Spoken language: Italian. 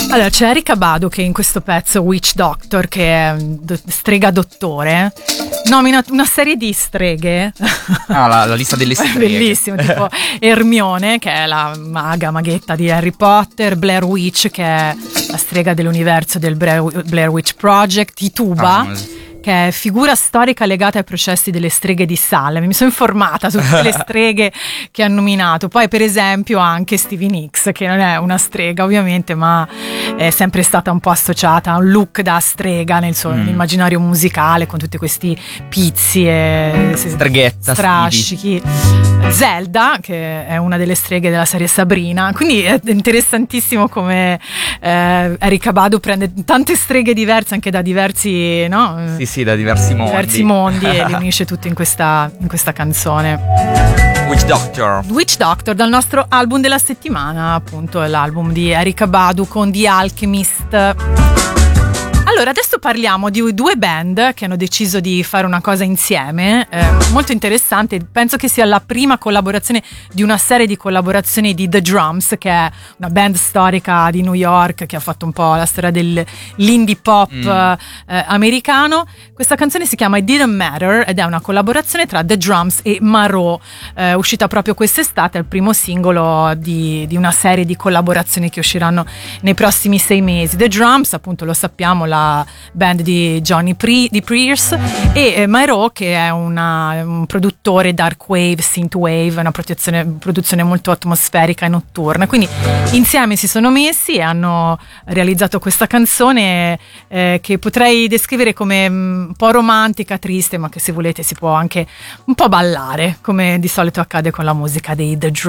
Allora, c'è Erykah Badu che in questo pezzo Witch Doctor, che è strega dottore, nomina una serie di streghe. La lista delle streghe. Bellissimo, tipo Hermione, che è la maghetta di Harry Potter, Blair Witch, che è la strega dell'universo del Blair Witch Project, Tituba, che è figura storica legata ai processi delle streghe di Salem. Mi sono informata su tutte le streghe che ha nominato. Poi per esempio anche Stevie Nicks, che non è una strega ovviamente, ma è sempre stata un po' associata a un look da strega nel suo immaginario musicale, con tutti questi pizzi e streghetta, strascichi. Zelda, che è una delle streghe della serie Sabrina, quindi è interessantissimo come Erykah Badu prende tante streghe diverse anche da diversi, no? Sì, da diversi mondi E li unisce tutti in questa canzone. Witch Doctor dal nostro album della settimana, appunto, è l'album di Erykah Badu con The Alchemist. Allora, adesso parliamo di due band che hanno deciso di fare una cosa insieme, molto interessante. Penso che sia la prima collaborazione di una serie di collaborazioni di The Drums, che è una band storica di New York che ha fatto un po' la storia dell'indie pop americano. Questa canzone si chiama It Didn't Matter ed è una collaborazione tra The Drums e Marò, uscita proprio quest'estate, è il primo singolo di una serie di collaborazioni che usciranno nei prossimi 6 mesi. The Drums, appunto, lo sappiamo, la band di Johnny Pierce, e Marò, che è un produttore dark wave, synth wave, una produzione molto atmosferica e notturna. Quindi insieme si sono messi e hanno realizzato questa canzone che potrei descrivere come un po' romantica, triste, ma che se volete si può anche un po' ballare, come di solito accade con la musica dei The Drums.